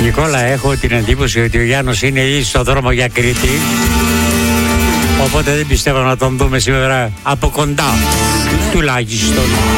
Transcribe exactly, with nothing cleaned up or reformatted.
Νικόλα, έχω την εντύπωση ότι ο Γιάννος είναι ήδη στο δρόμο για Κρήτη, οπότε δεν πιστεύω να τον δούμε σήμερα από κοντά, τουλάχιστον.